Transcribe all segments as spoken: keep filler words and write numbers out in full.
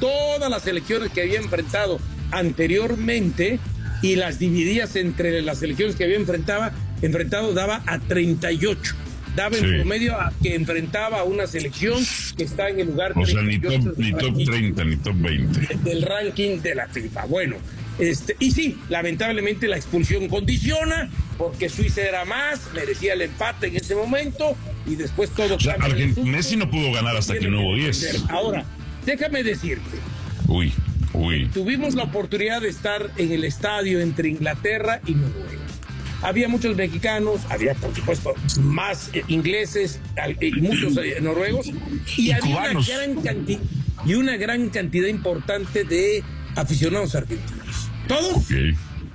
todas las selecciones que había enfrentado anteriormente y las dividías entre las selecciones que había enfrentaba, enfrentado, daba a treinta y ocho. Daba en sí. promedio a que enfrentaba a una selección que está en el lugar o sea, ni top, ni top treinta, ni top veinte del ranking de la FIFA. Bueno, este, y sí, lamentablemente la expulsión condiciona, porque Suiza era más, merecía el empate en ese momento, y después todo... O sea, Argent- Messi no pudo ganar hasta que no hubo diez. Ahora, déjame decirte. Uy, uy. Tuvimos la oportunidad de estar en el estadio entre Inglaterra y Noruega. Había muchos mexicanos, había por supuesto más eh, ingleses y muchos eh, noruegos, y, y había cubanos. Una gran cantidad, y una gran cantidad importante de aficionados argentinos. Todos, okay.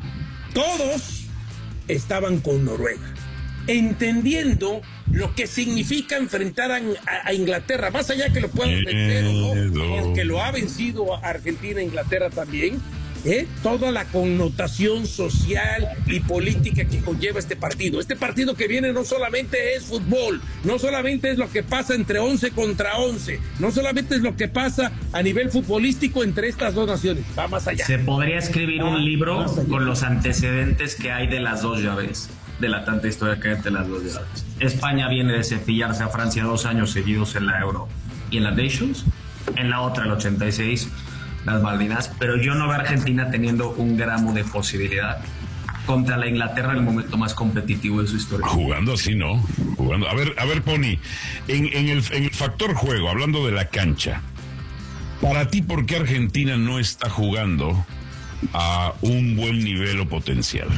todos estaban con Noruega, entendiendo lo que significa enfrentar a, a, a Inglaterra, más allá que lo puedan vencer o no, porque lo ha vencido a Argentina e Inglaterra también. ¿Eh? Toda la connotación social y política que conlleva este partido. Este partido que viene no solamente es fútbol, no solamente es lo que pasa entre once contra once, no solamente es lo que pasa a nivel futbolístico entre estas dos naciones, va más allá. Se podría escribir un libro con los antecedentes que hay de las dos llaves, de la tanta historia que hay entre las dos llaves. España viene de cepillarse a Francia dos años seguidos en la Euro y en la Nations, en la otra el ochenta y seis, las Malvinas, pero yo no veo a Argentina teniendo un gramo de posibilidad contra la Inglaterra en el momento más competitivo de su historia. Jugando así, ¿no? Jugando. A ver, a ver, Pony, en, en, el, en el factor juego, hablando de la cancha, para ti, ¿por qué Argentina no está jugando a un buen nivel o potencial?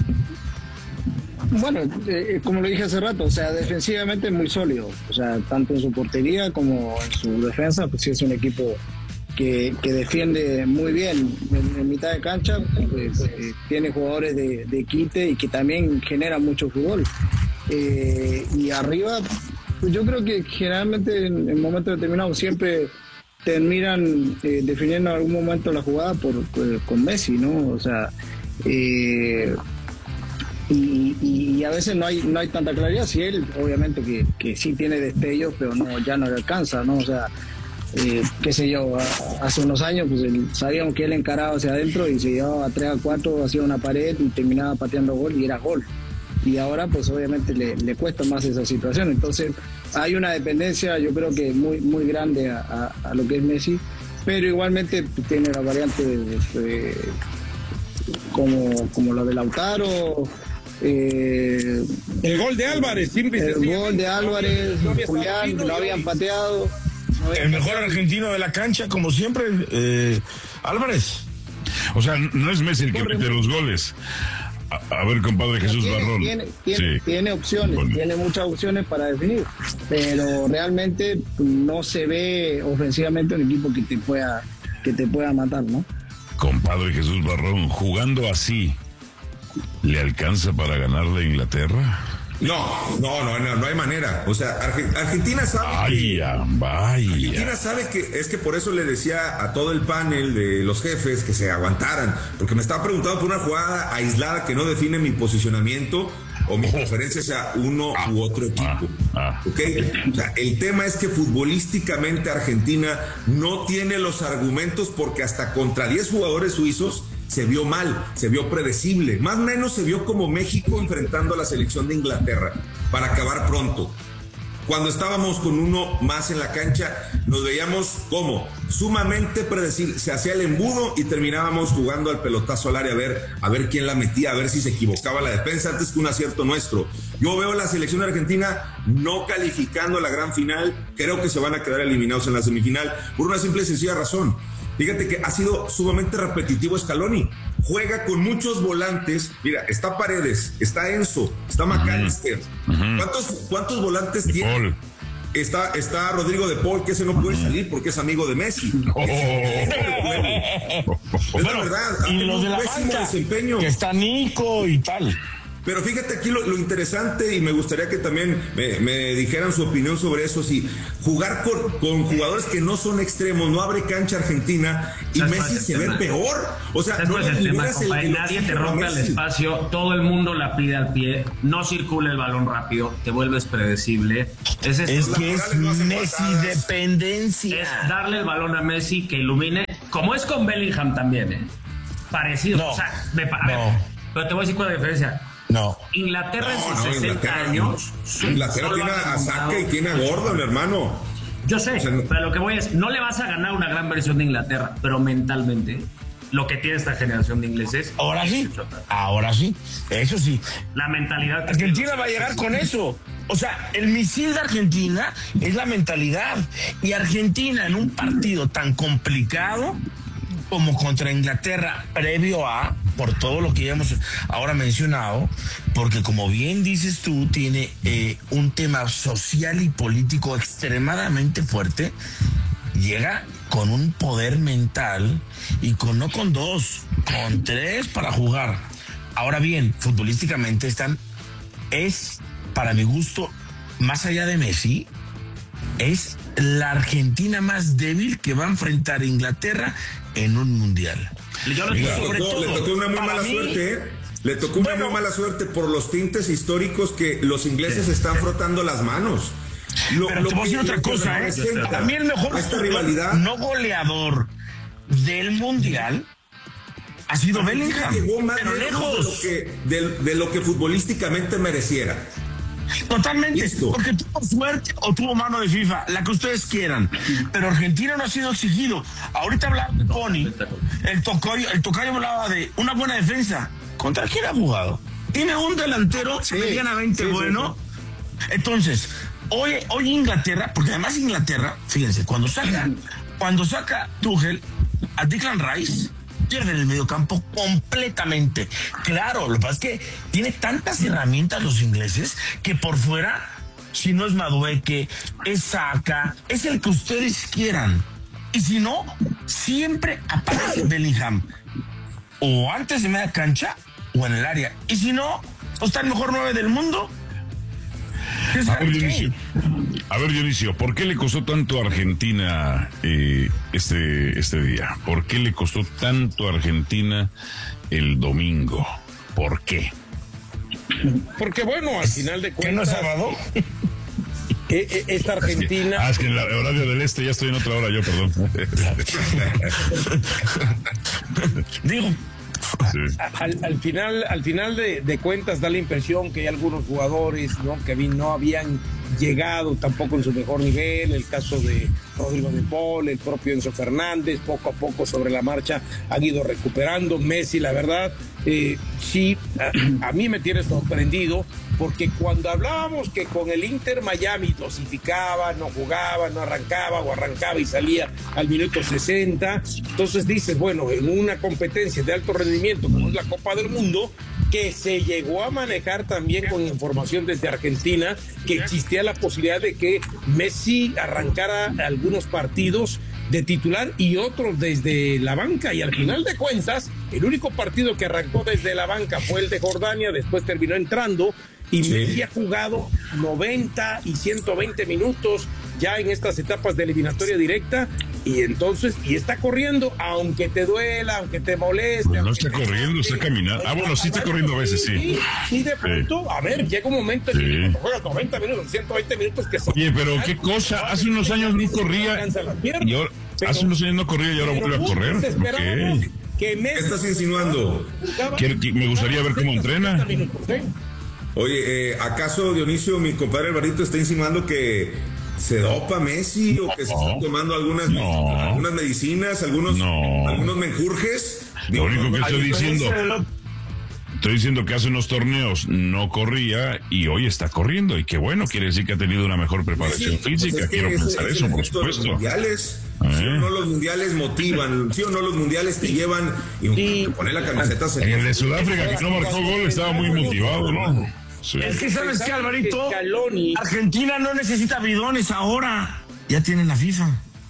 Bueno, eh, como lo dije hace rato, o sea, defensivamente es muy sólido, o sea, tanto en su portería como en su defensa, pues sí es un equipo Que, que defiende muy bien en, en mitad de cancha, pues, eh, tiene jugadores de, de quite y que también generan mucho fútbol. Eh, y arriba, pues yo creo que generalmente en, en momentos determinados siempre terminan eh, definiendo en algún momento la jugada por, por con Messi, ¿no? O sea, eh, y, y, y a veces no hay no hay tanta claridad. Si él, obviamente que, que sí tiene destellos, pero no ya no le alcanza, ¿no? O sea, Eh, qué sé yo, hace unos años pues el, sabíamos que él encaraba hacia adentro y se llevaba a tres a cuatro, hacía una pared y terminaba pateando gol y era gol. Y ahora pues obviamente le, le cuesta más esa situación. Entonces hay una dependencia, yo creo que muy muy grande a, a, a lo que es Messi, pero igualmente pues, tiene la variante de, de, como, como la de Lautaro. Eh, el gol de Álvarez, simple el gol de Álvarez, no, no Julián, no habían pateado. El mejor argentino de la cancha, como siempre, eh, Álvarez. O sea, no es Messi el que mete los goles. A, a ver, compadre Jesús tiene, Barrón. Tiene, tiene, sí. tiene opciones, bueno. tiene muchas opciones para definir, pero realmente no se ve ofensivamente un equipo que te pueda, que te pueda matar, ¿no? Compadre Jesús Barrón, jugando así, ¿le alcanza para ganarle a Inglaterra? No, no, no, no, no hay manera. O sea, Argentina sabe vaya, que, vaya. Argentina sabe que es que por eso le decía a todo el panel de los jefes que se aguantaran, porque me estaba preguntando por una jugada aislada que no define mi posicionamiento o mi preferencia sea uno ah, u otro equipo. Ah, ah. ¿Okay? O sea, el tema es que futbolísticamente Argentina no tiene los argumentos porque hasta contra diez jugadores suizos se vio mal, se vio predecible, más o menos se vio como México enfrentando a la selección de Inglaterra para acabar pronto. Cuando estábamos con uno más en la cancha, nos veíamos como sumamente predecible, se hacía el embudo y terminábamos jugando al pelotazo al área a ver, a ver quién la metía, a ver si se equivocaba la defensa antes que un acierto nuestro. Yo veo a la selección de Argentina no calificando a la gran final, creo que se van a quedar eliminados en la semifinal por una simple y sencilla razón. Fíjate que ha sido sumamente repetitivo Scaloni. Juega con muchos volantes. Mira, está Paredes, está Enzo, está McAllister. Uh-huh. ¿Cuántos, cuántos volantes de tiene? Paul. Está, está Rodrigo de Paul, que ese no puede salir porque es amigo de Messi. Oh. Es, es bueno, la verdad. Y los de la banca, desempeño. Que está Nico y tal. Pero fíjate aquí lo, lo interesante, y me gustaría que también me, me dijeran su opinión sobre eso, si jugar con, con jugadores que no son extremos, no abre cancha Argentina y Messi se ve peor. O sea, no es el tema, compa, el, nadie te rompe el espacio, todo el mundo la pide al pie, no circula el balón rápido, te vuelves predecible. Es, es que es Messi dependencia. Es darle el balón a Messi que ilumine como es con Bellingham también, ¿eh? Parecido. No, o sea, me, a no. ver, pero te voy a decir cuál es la diferencia. No. Inglaterra en No, sus no, sesenta Inglaterra, años. Inglaterra solo tiene ha a Saka y remontado- tiene a Gordon, hermano. Yo sé, O sea, no- pero lo que voy es, no le vas a ganar una gran versión de Inglaterra, pero mentalmente, lo que tiene esta generación de ingleses. Ahora sí, ahora sí, eso sí. La mentalidad. que Argentina tienen va a los llegar ingleses. con eso. O sea, el misil de Argentina es la mentalidad. Y Argentina en un partido tan complicado como contra Inglaterra, previo a, por todo lo que ya hemos ahora mencionado, porque como bien dices tú, tiene eh, un tema social y político extremadamente fuerte, llega con un poder mental y con no con dos, con tres para jugar. Ahora bien, futbolísticamente están, es, para mi gusto, más allá de Messi, es la Argentina más débil que va a enfrentar a Inglaterra en un mundial. Yo lo Le digo tocó, sobre le todo. tocó una muy para mala mí- suerte, ¿eh? Le tocó una Bueno. muy mala suerte por los tintes históricos que los ingleses están frotando las manos. Lo- Pero lo te voy a decir que- otra lo que cosa, ¿eh? representa Para mí el mejor esta jugador rivalidad. no goleador del mundial ha sido Bellingham, Llegó más pero lejos de lo lejos. que, de, de lo que futbolísticamente mereciera. Totalmente, Listo. porque tuvo suerte o tuvo mano de FIFA, la que ustedes quieran. Pero Argentina no ha sido exigido. Ahorita hablaba de Tony, el tocayo, el tocayo hablaba de una buena defensa. ¿Contra quién ha jugado? Tiene un delantero medianamente sí, sí, bueno. Entonces, hoy, hoy Inglaterra, porque además Inglaterra, fíjense, cuando saca, cuando saca Tuchel a Declan Rice, pierden el mediocampo completamente. Claro, lo que pasa es que tiene tantas herramientas los ingleses que por fuera, si no es Madueque, es Saka, es el que ustedes quieran. Y si no, siempre aparece Bellingham. O antes de media cancha o en el área. Y si no, o está el mejor nueve del mundo. ¿Es A ver, Harry Dionisio, Kane? a ver, Dionisio, ¿por qué le costó tanto a Argentina eh, este, este día? ¿Por qué le costó tanto a Argentina el domingo? ¿Por qué? Porque bueno, al final de ¿Que no es cuentas, sábado? eh, eh, esta Argentina... Ah, es que en el horario del este ya estoy en otra hora yo, perdón. Digo, Sí. Al, al final, al final de, de cuentas da la impresión que hay algunos jugadores, ¿no? que vi- no habían llegado tampoco en su mejor nivel, el caso de Rodrigo de Paul, el propio Enzo Fernández, poco a poco sobre la marcha han ido recuperando. Messi, la verdad, eh, sí, a, a mí me tiene sorprendido, porque cuando hablábamos que con el Inter Miami dosificaba, no jugaba, no arrancaba o arrancaba y salía al minuto sesenta, entonces dices, bueno, en una competencia de alto rendimiento como es la Copa del Mundo, que se llegó a manejar también con información desde Argentina, que existía la posibilidad de que Messi arrancara algunos partidos de titular y otros desde la banca, y al final de cuentas el único partido que arrancó desde la banca fue el de Jordania, después terminó entrando y Sí. Messi ha jugado noventa y ciento veinte minutos ya en estas etapas de eliminatoria directa, y entonces, y está corriendo, aunque te duela, aunque te moleste. Pues no aunque está te- corriendo, está caminando. Ah, bueno, sí está corriendo a veces, sí. Sí, sí, de pronto, a ver, llega un momento en Sí. que cuando juegas noventa minutos, ciento veinte minutos que se... Oye, pero qué cosa, hace unos años no corría y ahora, hace unos años no corría y ahora vuelve a correr. muchos esperábamos Ok. que Messi- ¿Qué estás insinuando? jugaba- Quiero- que- me gustaría ver cómo entrena. setenta minutos, ¿eh? Oye, eh, ¿acaso Dionisio, mi compadre Alvarito, está insinuando que se dopa Messi o que se No. están tomando algunas, No. algunas medicinas, algunos, No. algunos menjurjes? Lo único que estoy Ay, diciendo, pero- estoy diciendo que hace unos torneos no corría y hoy está corriendo. Y qué bueno, quiere decir que ha tenido una mejor preparación Sí, pues física. es que Quiero ese- pensar ese eso, por efecto de los supuesto. mundiales, Eh. sí o no los mundiales motivan, sí o no los mundiales te llevan y Sí. te poner la camiseta se En el de Sudáfrica, que no marcó gol, estaba muy motivado, ¿no? Sí. Es que sabes qué, Alvarito, Scaloni- Argentina no necesita bidones ahora. Ya tienen la FIFA.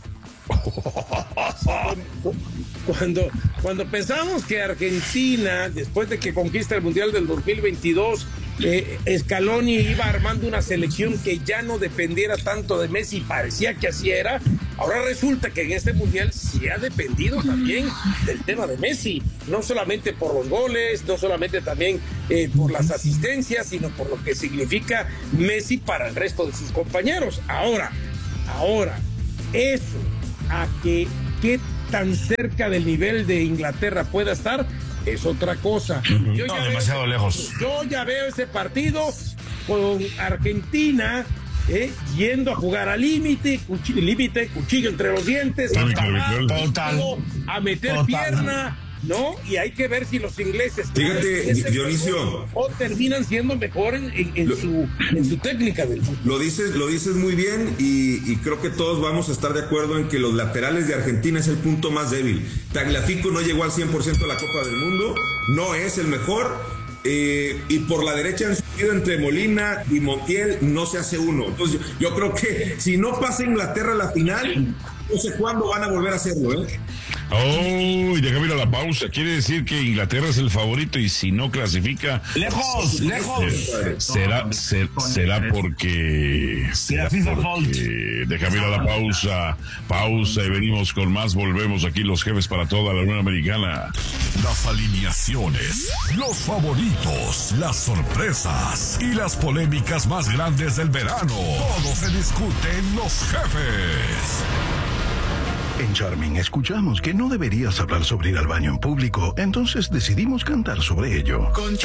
Cuando, cuando pensábamos que Argentina, después de que conquista el Mundial del dos mil veintidós, eh, Scaloni iba armando una selección que ya no dependiera tanto de Messi, parecía que así era, ahora resulta que en este Mundial sí ha dependido también del tema de Messi, no solamente por los goles, no solamente también eh, por las asistencias, sino por lo que significa Messi para el resto de sus compañeros. Ahora, ahora, eso, a que qué tan cerca del nivel de Inglaterra pueda estar, es otra cosa. Uh-huh. Yo no, ya demasiado veo, lejos. Yo ya veo ese partido con Argentina eh, yendo a jugar al límite, cuchillo, límite, cuchillo entre los dientes, Total, a, total, a meter total. pierna, ¿no? Y hay que ver si los ingleses Fíjate, Dionisio, o terminan siendo mejor en, en, en, su, en su técnica del fútbol. Lo dices, lo dices muy bien y, y creo que todos vamos a estar de acuerdo en que los laterales de Argentina es el punto más débil. Tagliafico no llegó al cien por ciento a la Copa del Mundo, no es el mejor. Eh, y por la derecha han subido entre Molina y Montiel, no se hace uno. Entonces yo, yo creo que si no pasa Inglaterra a la final, no sé cuándo van a volver a hacerlo, ¿eh? Oh, déjame ir a la pausa. Quiere decir que Inglaterra es el favorito y si no clasifica, lejos, lejos. Será, ser, será porque, será porque déjame ir a la pausa, pausa y venimos con más. Volvemos aquí los jefes para toda la Unión Americana. Las alineaciones, los favoritos, las sorpresas y las polémicas más grandes del verano. Todo se discute en Los Jefes. En Charming escuchamos que no deberías hablar sobre ir al baño en público, entonces decidimos cantar sobre ello. Con